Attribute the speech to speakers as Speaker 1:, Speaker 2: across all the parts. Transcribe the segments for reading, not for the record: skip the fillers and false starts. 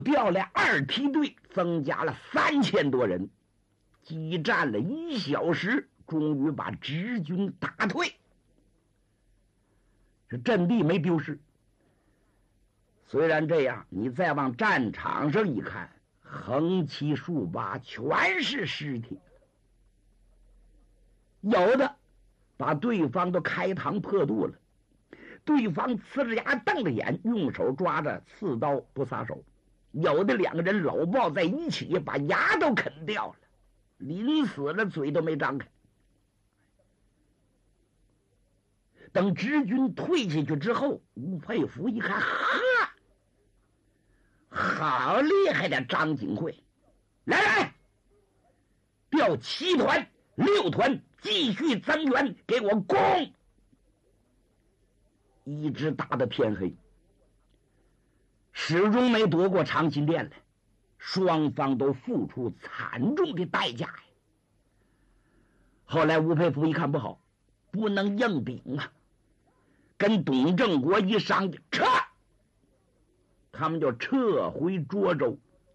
Speaker 1: 调来2梯队，增加了3000多人，激战了1小时，终于把直军打退。这阵地没丢失。虽然这样，你再往战场上一看，横七竖八全是尸体，有的把对方都开膛破肚了，对方呲着牙瞪着眼，用手抓着刺刀不撒手，有的2个人搂抱在一起，把牙都啃掉了，临死了嘴都没张开。等直军退下去之后，吴佩孚一看，呵，好厉害的张景惠，来，调7团6团继续增援，给我攻！一直打到天黑，始终没夺过长辛店来，双方都付出惨重的代价呀。后来吴佩孚一看不好，不能硬顶啊，跟董正国一商量，撤，他们就撤回涿州。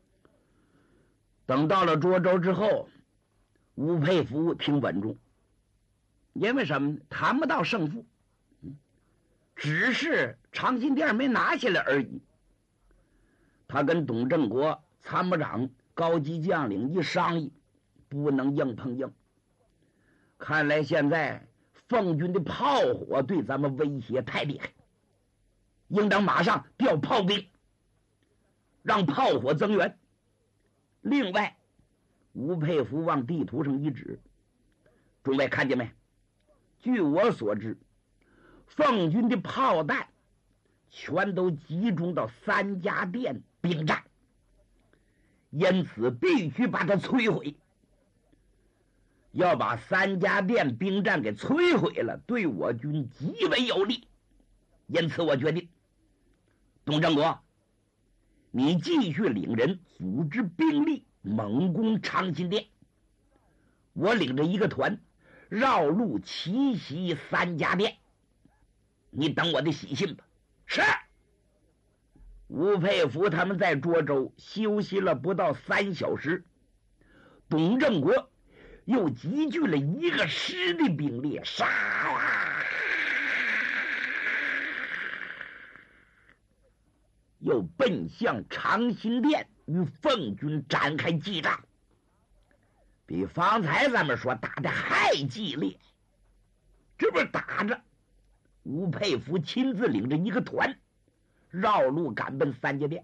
Speaker 1: 等到了涿州之后，吴佩孚挺稳重，因为什么呢？谈不到胜负，只是长辛店没拿下来而已。他跟董正国参谋长高级将领一商议，不能硬碰硬。看来现在奉军的炮火对咱们威胁太厉害，应当马上调炮兵，让炮火增援。另外，吴佩孚往地图上一指，诸位看见没？据我所知，奉军的炮弹全都集中到3家店兵站，因此必须把它摧毁。要把3家店兵站给摧毁了，对我军极为有利。因此我决定，董正国，你继续领人组织兵力猛攻长辛店，我领着一个团绕路奇袭3家店，你等我的喜信吧。是。吴佩孚他们在涿州休息了不到3小时，董正国又集聚了1个师的兵力，杀呀，又奔向长辛店，与奉军展开激战，比方才咱们说打的还激烈。这不是打着，吴佩孚亲自领着一个团绕路赶奔3家店。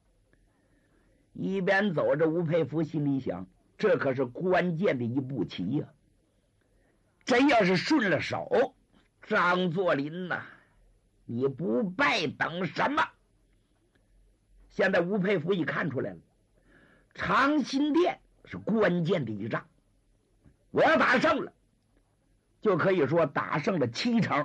Speaker 1: 一边走着，吴佩孚心里想，这可是关键的一步棋呀！真要是顺了手，张作霖呐，你不败等什么？现在吴佩孚已看出来了，长辛店是关键的一仗，我要打胜了，就可以说打胜了70%，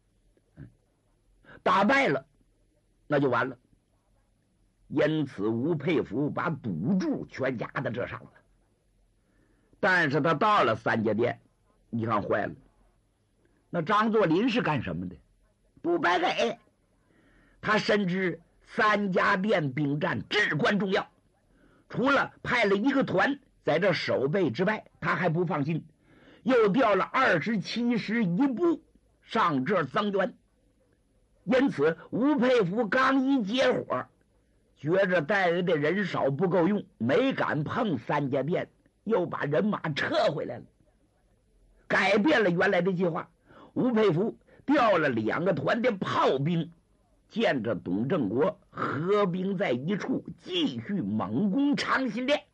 Speaker 1: 打败了那就完了。因此吴佩孚把赌注全压在这上了。但是他到了3家店，你看坏了，那张作霖是干什么的？不白给。他深知3家店兵站至关重要，除了派了一个团在这守备之外，他还不放心，又调了27师1部上这增援。因此吴佩孚刚一接火，觉着带来的人少不够用，没敢碰3家店，又把人马撤回来了，改变了原来的计划。吴佩孚调了2个团的炮兵，见着董正国合兵在一处，继续猛攻长辛店。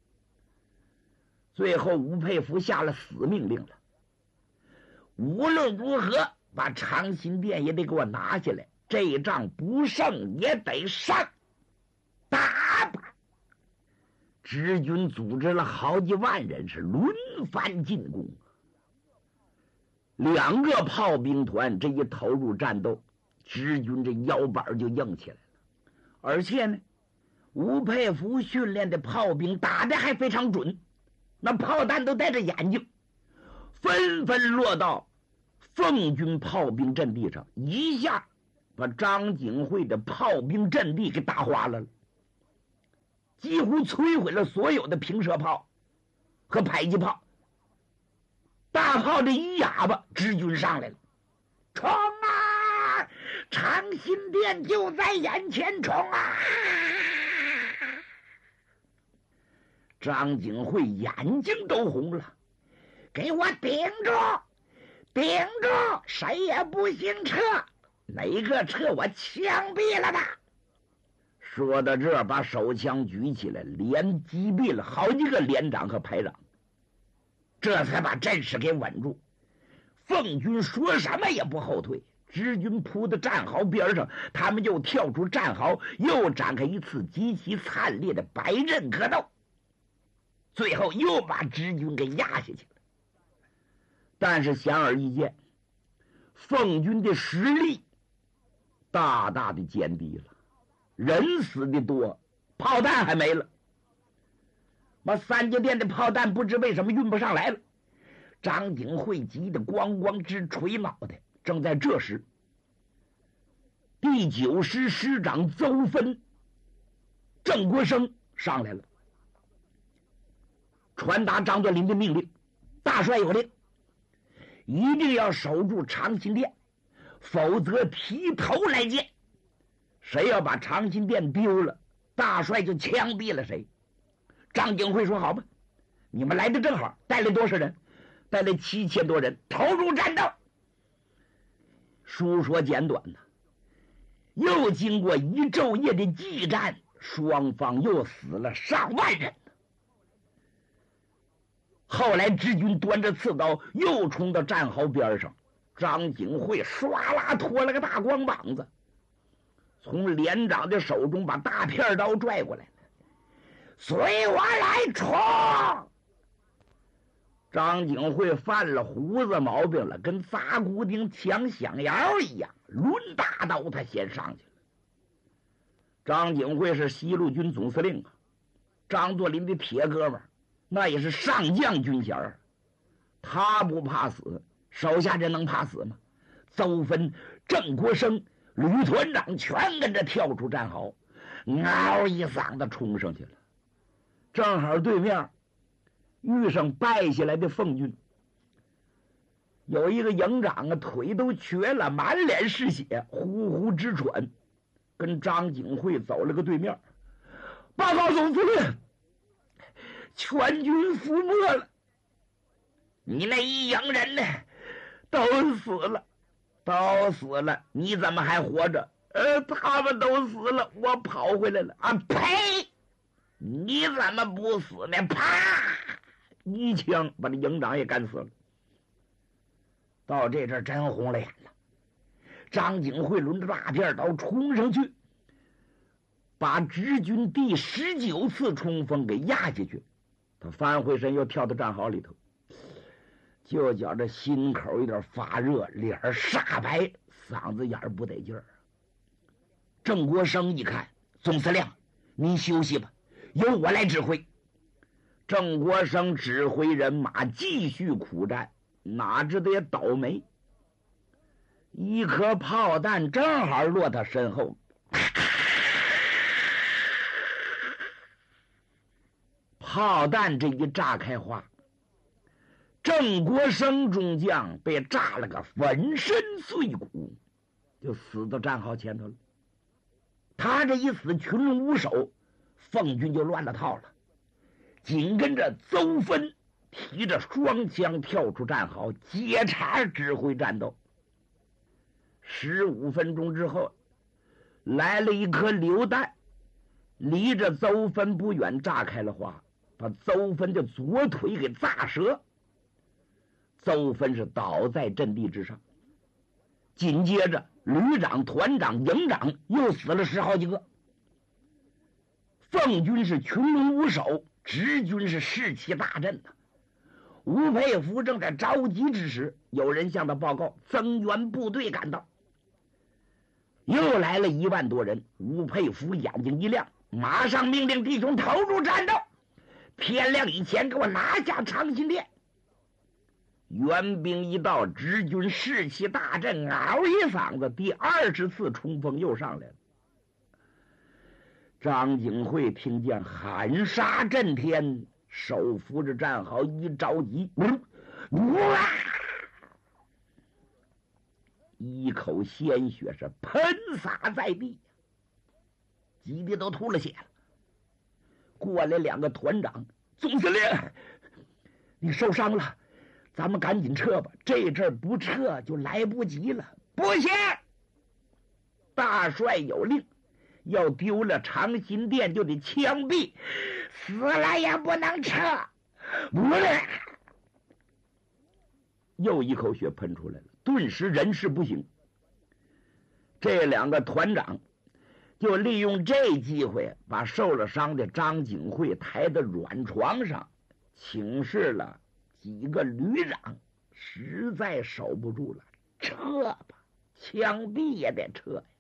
Speaker 1: 最后吴佩孚下了死命令了，无论如何把长辛店也得给我拿下来，这一仗不胜也得上，打吧！直军组织了好几万人，是轮番进攻。2个炮兵团这一投入战斗，直军这腰板就硬起来了。而且呢，吴佩孚训练的炮兵打得还非常准，那炮弹都带着眼睛，纷纷落到奉军炮兵阵地上，一下把张景惠的炮兵阵地给打花了。 几乎摧毁了所有的平射炮和迫击炮。大炮这一哑巴，直军上来了，冲啊！长辛店就在眼前，冲啊！张景惠眼睛都红了，给我顶住！顶住！谁也不行撤，哪个撤我枪毙了他！说到这，把手枪举起来，连击毙了好几个连长和排长，这才把阵势给稳住。奉军说什么也不后退，直军扑到战壕边上，他们就跳出战壕，又展开一次极其惨烈的百刃格斗，最后又把直军给压下去了。但是显而易见，奉军的实力大大的减低了，人死的多，炮弹还没了。把三节电的炮弹不知为什么运不上来了。张景惠急得咣咣直捶脑袋。正在这时，第9师师长邹芬、郑国生上来了，传达张作霖的命令：大帅有令，一定要守住长辛店，否则提头来见。谁要把长辛店丢了，大帅就枪毙了谁。张景惠说：好吧，你们来的正好，带来多少人？带来7000多人，投入战斗。书说简短呢，又经过一昼夜的激战，双方又死了上万人。后来直军端着刺刀又冲到战壕边上，张景惠唰啦拖了个大光膀子，从连长的手中把大片刀拽过来了，随我来冲！张景惠犯了胡子毛病了，跟砸骨钉抢响摇一样，抡大刀他先上去了。张景惠是西路军总司令啊，张作霖的铁哥们儿，那也是上将军衔儿，他不怕死，手下人能怕死吗？邹芬、郑国生、吕团长全跟着跳出战壕，嗷一嗓子冲上去了。正好对面遇上败下来的奉军，有一个营长啊，腿都瘸了，满脸是血，呼呼直喘，跟张景惠走了个对面。报告总司令，全军覆没了，你那一营人呢，都死了，都死了，你怎么还活着？他们都死了，我跑回来了。啊呸！你怎么不死呢？啪！一枪把那营长也干死了。到这阵真红了眼了。张景惠抡着大片刀冲上去，把直军第19次冲锋给压下去。他翻回身又跳到战壕里头，就觉着心口有点发热，脸煞白，嗓子眼不得劲儿。郑国生一看，总司令，您休息吧，由我来指挥。郑国生指挥人马继续苦战，哪知道也倒霉，一颗炮弹正好落他身后，炮弹这一炸开花，郑国生中将被炸了个粉身碎骨，就死到战壕前头了。他这一死，群龙无首，奉军就乱了套了。紧跟着邹芬提着双枪跳出战壕，接茬指挥战斗。15分钟之后，来了一颗榴弹，离着邹芬不远，炸开了花，把邹芬的左腿给炸折。邹芬是倒在阵地之上。紧接着旅长、团长、营长又死了10好几个。奉军是群龙无首，直军是士气大振的。吴佩孚正在着急之时，有人向他报告增援部队赶到，又来了1万多人。吴佩孚眼睛一亮，马上命令弟兄投入战斗，天亮以前给我拿下长辛店。援兵一到，直军士气大振，嗷一嗓子，第20次冲锋又上来了。 张景惠听见喊杀震天，手扶着战壕一着急，一口鲜血是喷洒在地，急的都吐了血了。过来2个团长，总司令，你受伤了，咱们赶紧撤吧，这阵不撤就来不及了。不行，大帅有令，要丢了长辛殿就得枪毙，死了也不能撤。又一口血喷出来了，顿时人事不行。这2个团长就利用这机会，把受了伤的张景惠抬到软床上，请示了几个旅长，实在守不住了，撤吧，枪毙也得撤呀。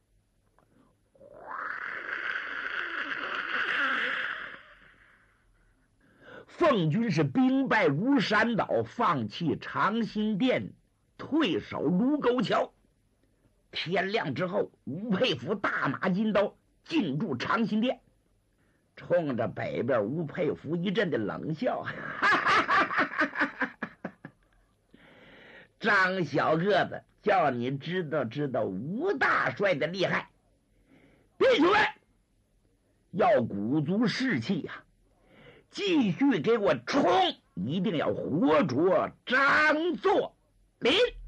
Speaker 1: 奉军是兵败如山倒，放弃长辛殿，退守卢沟桥。天亮之后，吴佩孚大马金刀进驻长辛殿，冲着北边吴佩孚一阵的冷笑，张小个子，叫你知道知道吴大帅的厉害。弟兄们，要鼓足士气呀，继续给我冲，一定要活捉张作霖。